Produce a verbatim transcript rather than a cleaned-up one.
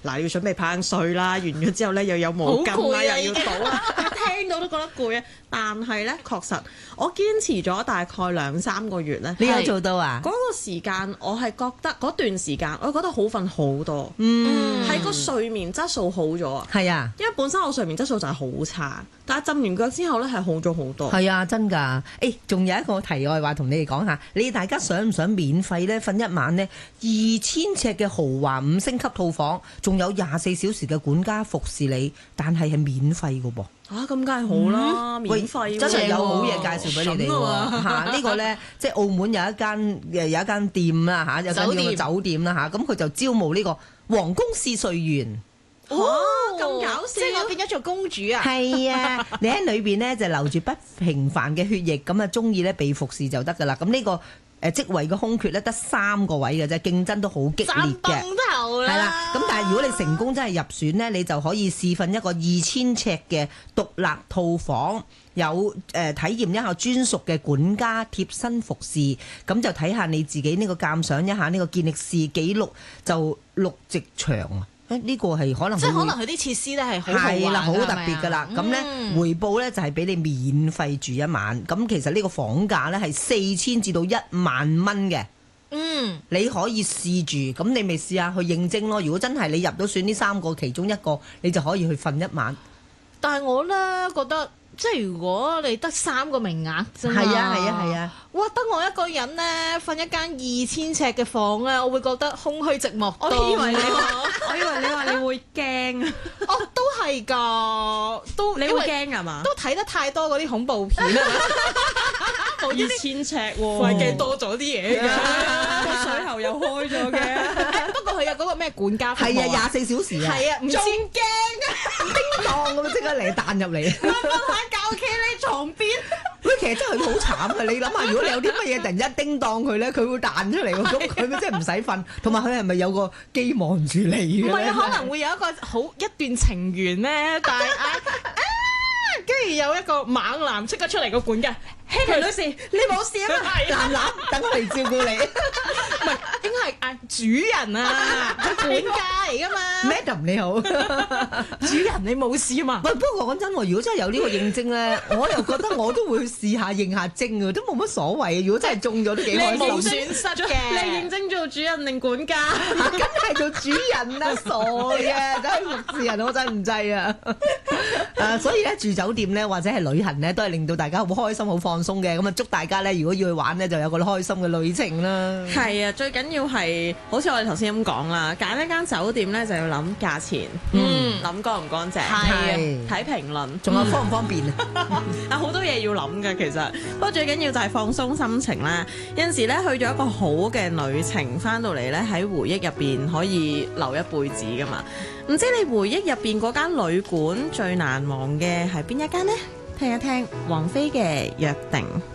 嗱，你要準備拍水啦，完咗之後咧又有毛巾啦，又要倒啦，聽到都覺得攰啊！但係咧，確實我堅持咗大概兩三個月咧， 你有做到啊？ 嗰個時間我係覺得嗰段時間，我覺得好瞓好多， 嗯， 係個睡眠質素好咗啊！ 係啊， 因為本身我睡眠質素就係好差，但係浸完腳之後咧係好咗好多。 係啊，真㗎！誒，仲有一個題外話同你哋講下，你哋大家想唔想免費咧瞓一晚呢？二千尺嘅豪華五星級套房，仲有廿四小時嘅管家服侍你，但係係免費㗎噃。 啊，咁梗係好啦，免費真係有好嘢介紹俾你哋喎嚇！呢個咧，即係澳門有一間誒有一間店啦嚇，有間叫做酒店啦嚇，咁佢就招募呢個皇宮試睡員。 哇，咁搞笑！ 即係我變咗做公主啊！ 係啊，你喺裏邊咧就流住不平凡嘅血液，咁啊中意咧被服侍就得㗎啦。咁呢個誒職位嘅空缺咧得三個位嘅啫，競爭都好激烈嘅。 斬崩頭啦！ 係啦，咁但係如果你成功真係入選呢，你就可以試瞓一個二千尺嘅獨立套房，有誒、呃、體驗一下專屬嘅管家貼身服侍，咁就睇下你自己呢個鑑賞一下呢個健力士紀錄就陸直長啊！誒、這、呢個係可能即係可能佢啲設施咧係好豪係啦，好特華㗎係咪啊別㗎啦。咁咧、 嗯回報咧就係俾你免費住一晚。咁其實呢個房價咧係四千至到一萬蚊嘅。 嗯， 你可以試住，咁你咪試下去應徵咯。如果真係你入到選呢三個其中一個，你就可以去瞓一晚。 但係我咧覺得，即係如果你得三個名額啫嘛， 係啊係啊係啊！ 哇，得我一個人咧瞓一間二千尺嘅房咧，我會覺得空虛寂寞到。 我以為你話，我以為你話你會驚， 哦，都係㗎，都你會因為驚係嘛？ 都睇得太多嗰啲恐怖片啦， 二千尺喎， 費計多咗啲嘢㗎。 個水喉又開咗嘅。 不過佢有嗰個咩管家服務係啊，廿四小時啊， 係啊，唔知仲驚叮當咁即刻嚟彈入嚟。 瞓下覺企喺床邊。 喂，其實真係好慘啊！你諗下，如果你有啲乜嘢突然間叮當佢咧，佢會彈出嚟喎，咁佢咪真係唔使瞓。同埋佢係咪有個機望住你嘅咧？ 唔係啊，可能會有一個好一段情緣咧，但係啊啊，跟住有一個猛男即刻出嚟個管家， 希平女士，你冇事啊嘛？ 男男等我嚟照顧你唔係應該係嗌主人啊，佢管家嚟噶嘛。 ，Madam 你好。 主人你冇事啊嘛？ 喂，不過講真喎，如果真係有呢個應徵咧，我又覺得我都會去試下應下徵嘅，都冇乜所謂。如果真係中咗都幾開冇心。 損失你認嘅。 真做主人定管家？ 梗係做主人啦，傻嘅，真係服侍人，我真係唔制啊！誒，所以咧住酒店咧或者係旅行咧，都係令到大家好開心、好放鬆嘅。咁啊，祝大家咧，如果要去玩咧，就有個開心嘅旅程啦。 係啊，最緊要係好似我哋頭先咁講啦，揀一間酒店咧就要諗價錢， 嗯諗乾唔乾淨， 係啊睇評論， 仲有方唔方便啊？ 啊好多嘢要諗嘅其實，不過最緊要就係放鬆心情啦。有陣時咧去咗一個好嘅旅程，翻到嚟咧喺回憶入邊可以留一輩子噶嘛。唔知你回憶入邊嗰間旅館最難忘嘅係邊一間呢？聽一聽王菲嘅《約定》。